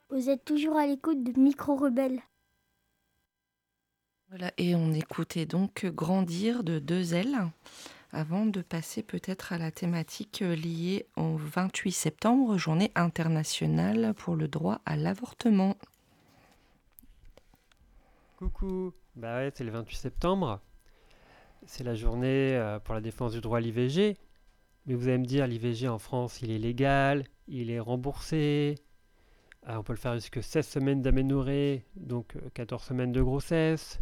Vous êtes toujours à l'écoute de Micro Rebelle. Voilà, et on écoutait donc Grandir de 2L avant de passer peut-être à la thématique liée au 28 septembre, journée internationale pour le droit à l'avortement. Coucou, bah ouais, c'est le 28 septembre, c'est la journée pour la défense du droit à l'IVG. Mais vous allez me dire, l'IVG en France, il est légal, il est remboursé, on peut le faire jusque 16 semaines d'aménorrhée, donc 14 semaines de grossesse.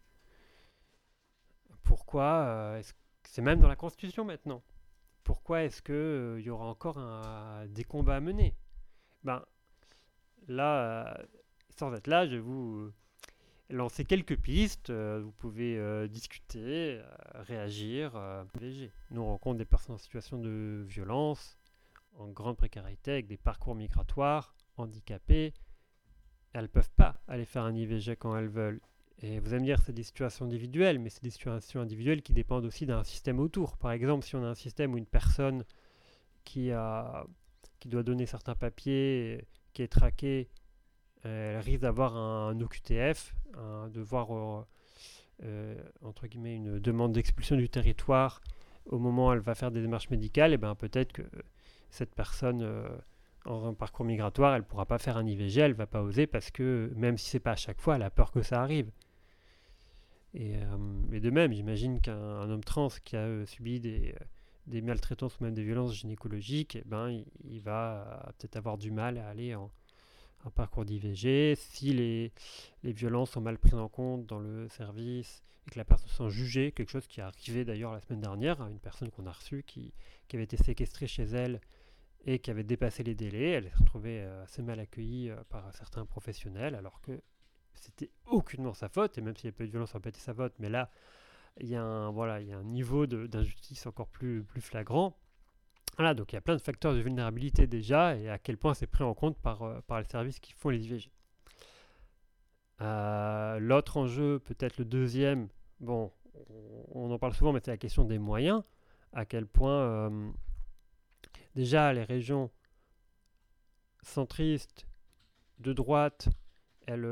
Pourquoi c'est même dans la Constitution maintenant. Pourquoi est-ce que il y aura encore des combats à mener? Ben là, sans être là, je vais vous lancer quelques pistes. Vous pouvez discuter, réagir. IVG. Nous, on rencontre des personnes en situation de violence, en grande précarité, avec des parcours migratoires, handicapées. Elles ne peuvent pas aller faire un IVG quand elles veulent. Et vous allez me dire, c'est des situations individuelles, mais c'est des situations individuelles qui dépendent aussi d'un système autour. Par exemple, si on a un système où une personne qui, a, qui doit donner certains papiers, qui est traquée, elle risque d'avoir un OQTF, un devoir, entre guillemets, une demande d'expulsion du territoire au moment où elle va faire des démarches médicales, et ben peut-être que cette personne en un parcours migratoire, elle ne pourra pas faire un IVG, elle ne va pas oser parce que même si c'est pas à chaque fois, elle a peur que ça arrive. Et de même, j'imagine qu'un homme trans qui a subi des maltraitances ou même des violences gynécologiques, eh ben, il va peut-être avoir du mal à aller en un parcours d'IVG. Si les violences sont mal prises en compte dans le service et que la personne se sent jugée, quelque chose qui est arrivé d'ailleurs la semaine dernière, une personne qu'on a reçue qui avait été séquestrée chez elle et qui avait dépassé les délais, elle s'est retrouvée assez mal accueillie par certains professionnels alors que c'était aucunement sa faute, et même s'il n'y a pas eu de violence, ça n'a pas été sa faute, mais là, il y a un niveau d'injustice encore plus flagrant. Voilà, donc il y a plein de facteurs de vulnérabilité déjà, et à quel point c'est pris en compte par les services qui font les IVG. L'autre enjeu, peut-être le deuxième, bon, on en parle souvent, mais c'est la question des moyens. À quel point, déjà, les régions centristes, de droite, elles,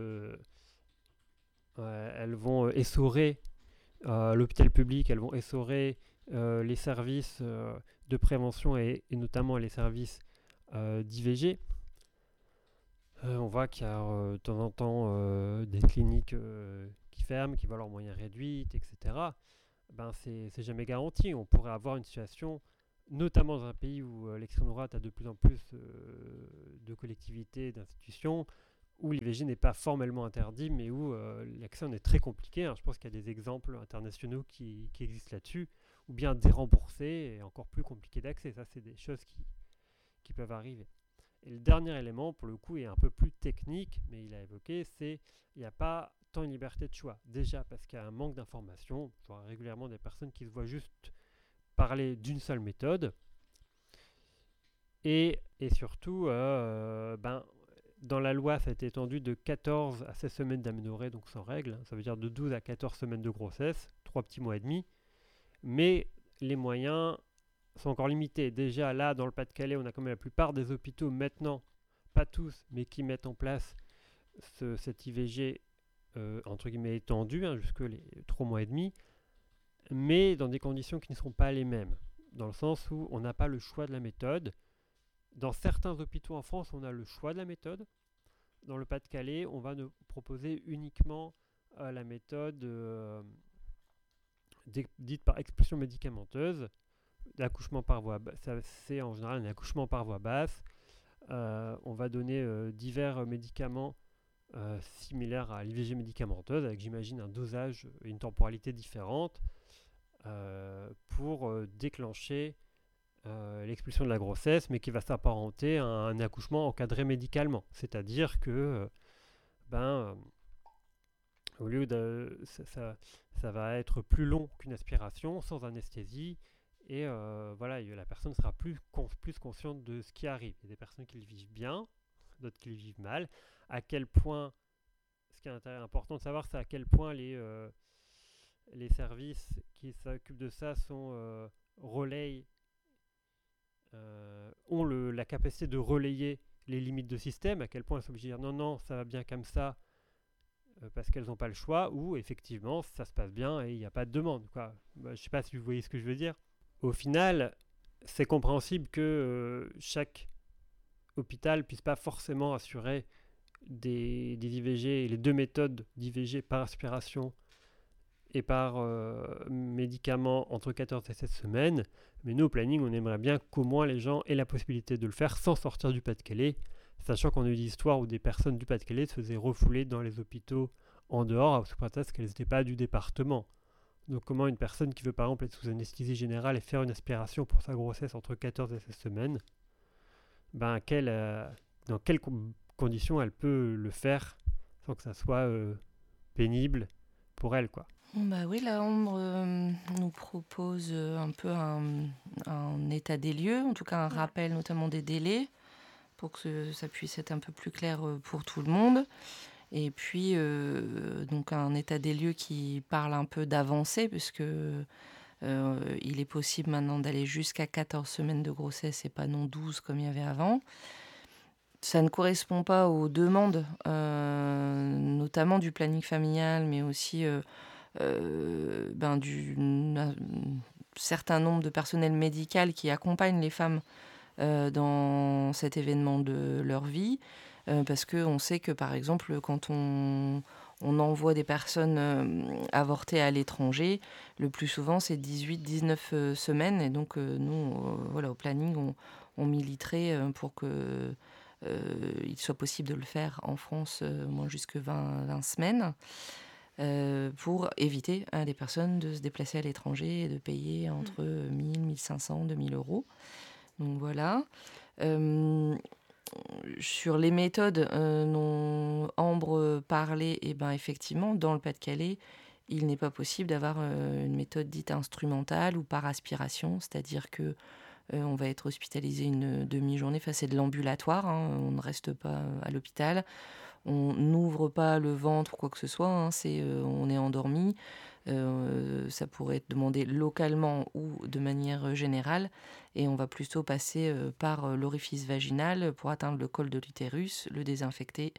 elles vont essorer l'hôpital public, elles vont essorer les services de prévention et notamment les services d'IVG. On voit qu'il y a de temps en temps des cliniques qui ferment, qui voient leurs moyens réduits, etc. Ben, c'est jamais garanti. On pourrait avoir une situation, notamment dans un pays où l'extrême droite a de plus en plus de collectivités, d'institutions, où l'IVG n'est pas formellement interdit, mais où l'accès en est très compliqué. Je pense qu'il y a des exemples internationaux qui existent là-dessus, ou bien déremboursés et encore plus compliqué d'accès. Ça, c'est des choses qui peuvent arriver. Et le dernier élément, pour le coup, est un peu plus technique, mais il a évoqué, c'est qu'il n'y a pas tant une liberté de choix. Déjà parce qu'il y a un manque d'informations. Je vois régulièrement des personnes qui se voient juste parler d'une seule méthode. Et surtout, dans la loi, ça a été étendu de 14 à 16 semaines d'aménorrhée, donc sans règle. Ça veut dire de 12 à 14 semaines de grossesse, 3 petits mois et demi. Mais les moyens sont encore limités. Déjà, là, dans le Pas-de-Calais, on a quand même la plupart des hôpitaux maintenant, pas tous, mais qui mettent en place cet IVG entre guillemets étendu, jusque les 3 mois et demi, mais dans des conditions qui ne sont pas les mêmes. Dans le sens où on n'a pas le choix de la méthode. Dans certains hôpitaux en France, on a le choix de la méthode. Dans le Pas-de-Calais, on va nous proposer uniquement la méthode dite par expulsion médicamenteuse, l'accouchement par voie basse. C'est en général un accouchement par voie basse. On va donner divers médicaments similaires à l'IVG médicamenteuse, avec j'imagine un dosage et une temporalité différente pour déclencher l'expulsion de la grossesse, mais qui va s'apparenter à un accouchement encadré médicalement. C'est-à-dire que au lieu de ça va être plus long qu'une aspiration, sans anesthésie, et voilà, la personne sera plus consciente de ce qui arrive. Il y a des personnes qui le vivent bien, d'autres qui le vivent mal. À quel point, ce qui est important de savoir, c'est à quel point les services qui s'occupent de ça ont la capacité de relayer les limites de système, à quel point elles sont obligées de dire non, ça va bien comme ça, parce qu'elles n'ont pas le choix, ou effectivement, ça se passe bien et il n'y a pas de demande, quoi. Je ne sais pas si vous voyez ce que je veux dire. Au final, c'est compréhensible que chaque hôpital ne puisse pas forcément assurer des IVG, les 2 méthodes d'IVG par aspiration et par médicaments entre 14 et 16 semaines. Mais nous, au planning, on aimerait bien qu'au moins les gens aient la possibilité de le faire sans sortir du Pas-de-Calais, sachant qu'on a eu des histoires où des personnes du Pas-de-Calais se faisaient refouler dans les hôpitaux en dehors, sous prétexte qu'elles n'étaient pas du département. Donc comment une personne qui veut par exemple être sous anesthésie générale et faire une aspiration pour sa grossesse entre 14 et 16 semaines, dans quelles conditions elle peut le faire sans que ça soit pénible pour elle, quoi. Bah oui, la Ambre nous propose un peu un état des lieux, en tout cas un rappel notamment des délais, pour que ça puisse être un peu plus clair pour tout le monde. Et puis, donc un état des lieux qui parle un peu d'avancée, puisque il est possible maintenant d'aller jusqu'à 14 semaines de grossesse et pas non 12 comme il y avait avant. Ça ne correspond pas aux demandes, notamment du planning familial, mais aussi d'un certain nombre de personnel médical qui accompagnent les femmes dans cet événement de leur vie. Parce qu'on sait que, par exemple, quand on envoie des personnes avorter à l'étranger, le plus souvent, c'est 18-19 semaines. Et donc, nous, au planning, on militerait pour que il soit possible de le faire en France au moins jusque 20 semaines, pour éviter à des personnes de se déplacer à l'étranger et de payer entre 1000, 1500, 2000 euros. Donc voilà. Sur les méthodes dont Ambre parlait, et effectivement, dans le Pas-de-Calais, il n'est pas possible d'avoir une méthode dite instrumentale ou par aspiration, c'est-à-dire que on va être hospitalisé une demi-journée, enfin, c'est de l'ambulatoire, on ne reste pas à l'hôpital, on n'ouvre pas le ventre ou quoi que ce soit, on est endormi. Ça pourrait être demandé localement ou de manière générale, et on va plutôt passer par l'orifice vaginal pour atteindre le col de l'utérus, le désinfecter,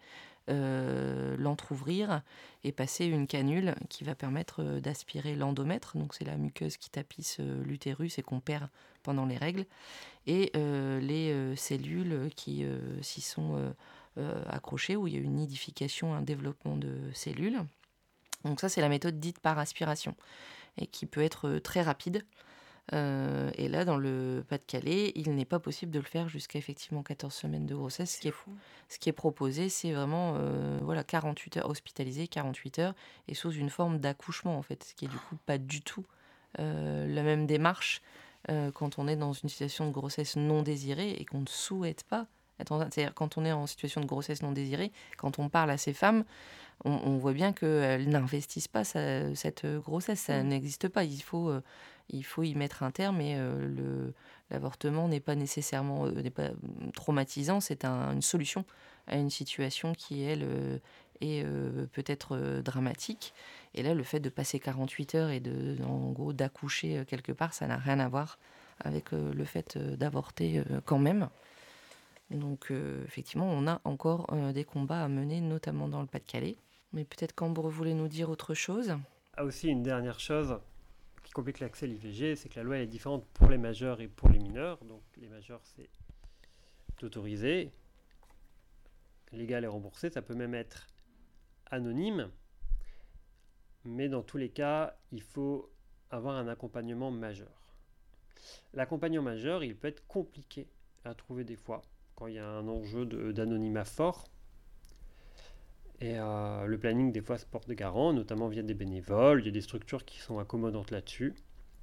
l'entrouvrir et passer une canule qui va permettre d'aspirer l'endomètre, donc c'est la muqueuse qui tapisse l'utérus et qu'on perd pendant les règles, et les cellules qui s'y sont accrochées, où il y a une nidification, un développement de cellules. Donc ça, c'est la méthode dite par aspiration et qui peut être très rapide. Et là, dans le Pas-de-Calais, il n'est pas possible de le faire jusqu'à effectivement 14 semaines de grossesse. Ce qui est proposé, c'est vraiment 48 heures hospitalisées, 48 heures, et sous une forme d'accouchement, en fait, ce qui est du coup pas du tout la même démarche quand on est dans une situation de grossesse non désirée et qu'on ne souhaite pas être c'est-à-dire quand on est en situation de grossesse non désirée, quand on parle à ces femmes, on voit bien qu'elles n'investissent pas cette grossesse, ça n'existe pas. Il faut y mettre un terme, et l'avortement n'est pas nécessairement n'est pas traumatisant, c'est une solution à une situation qui, elle, est peut-être dramatique. Et là, le fait de passer 48 heures et en gros d'accoucher quelque part, ça n'a rien à voir avec le fait d'avorter quand même. Donc effectivement, on a encore des combats à mener, notamment dans le Pas-de-Calais. Mais peut-être qu'Ambre voulait nous dire autre chose. Ah, aussi, une dernière chose qui complique l'accès à l'IVG, c'est que la loi est différente pour les majeurs et pour les mineurs. Donc les majeurs, c'est autorisé, légal et remboursé. Ça peut même être anonyme. Mais dans tous les cas, il faut avoir un accompagnement majeur. L'accompagnement majeur, il peut être compliqué à trouver des fois, quand il y a un enjeu d'anonymat fort. Et le planning, des fois, se porte garant, notamment via des bénévoles. Il y a des structures qui sont accommodantes là-dessus.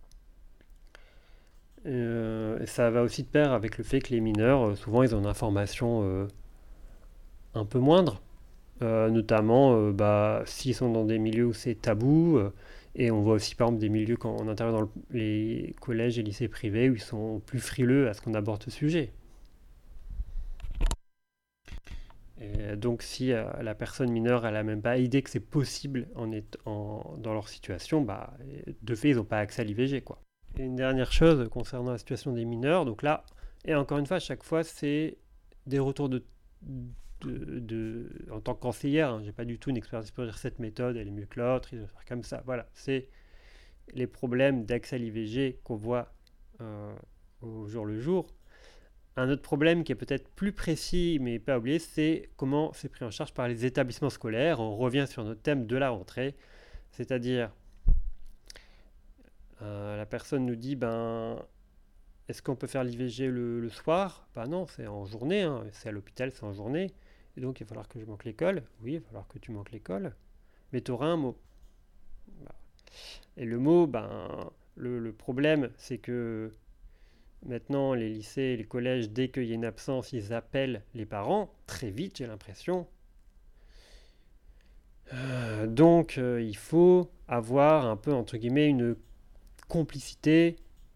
Et ça va aussi de pair avec le fait que les mineurs, souvent, ils ont une information un peu moindre. Notamment, s'ils sont dans des milieux où c'est tabou. Et on voit aussi, par exemple, des milieux quand on intervient dans les collèges et lycées privés où ils sont plus frileux à ce qu'on aborde ce sujet. Et donc si la personne mineure elle n'a même pas idée que c'est possible dans leur situation, de fait ils n'ont pas accès à l'IVG, quoi. Et une dernière chose concernant la situation des mineurs, donc là, et encore une fois, à chaque fois c'est des retours de en tant qu'enseignant, hein, j'ai pas du tout une expertise pour dire cette méthode, elle est mieux que l'autre, il doit faire comme ça. Voilà, c'est les problèmes d'accès à l'IVG qu'on voit au jour le jour. Un autre problème qui est peut-être plus précis, mais pas oublié, c'est comment c'est pris en charge par les établissements scolaires. On revient sur notre thème de la rentrée, c'est-à-dire la personne nous dit, est-ce qu'on peut faire l'IVG le soir ? Non, c'est en journée, hein. C'est à l'hôpital, c'est en journée. Et donc, il va falloir que je manque l'école. Oui, il va falloir que tu manques l'école. Mais tu auras un mot. Et le mot, le problème, c'est que maintenant, les lycées et les collèges, dès qu'il y a une absence, ils appellent les parents. Très vite, j'ai l'impression. Donc, il faut avoir un peu, entre guillemets, une complicité,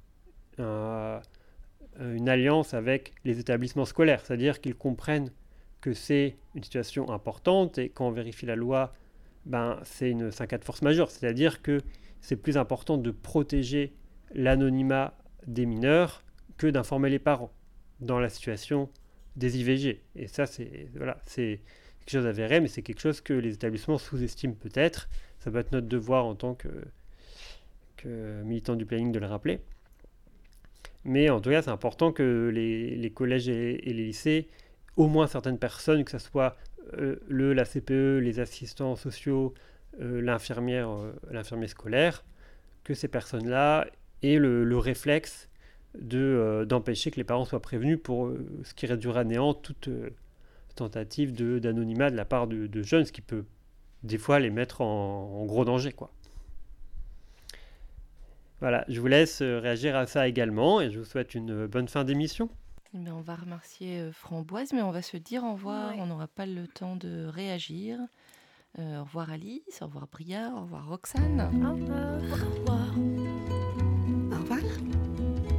une alliance avec les établissements scolaires. C'est-à-dire qu'ils comprennent que c'est une situation importante et quand on vérifie la loi, c'est un cas de force majeure. C'est-à-dire que c'est plus important de protéger l'anonymat des mineurs que d'informer les parents dans la situation des IVG. Et ça, c'est quelque chose avéré, mais c'est quelque chose que les établissements sous-estiment peut-être. Ça va être notre devoir en tant que militant du planning de le rappeler. Mais en tout cas, c'est important que les collèges et les lycées, au moins certaines personnes, que ce soit la CPE, les assistants sociaux, l'infirmier scolaire, que ces personnes-là aient le réflexe d'empêcher que les parents soient prévenus pour ce qui réduira à néant toute tentative d'anonymat de la part de jeunes, ce qui peut des fois les mettre en gros danger, quoi. Voilà, je vous laisse réagir à ça également et je vous souhaite une bonne fin d'émission. On va remercier Framboise, mais on va se dire au revoir. Ouais. On n'aura pas le temps de réagir. Au revoir Alice, au revoir Bria, au revoir Roxane. Au revoir.